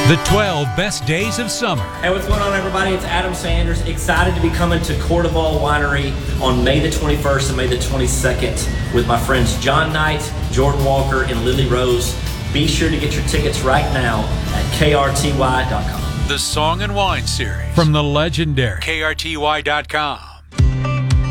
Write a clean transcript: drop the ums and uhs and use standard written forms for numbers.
The 12 best days of summer. Hey, what's going on, everybody? It's Adam Sanders. Excited to be coming to Cordoval Winery on May the 21st and May the 22nd with my friends John Knight, Jordan Walker, and Lily Rose. Be sure to get your tickets right now at krty.com. The Song and Wine Series from the legendary krty.com.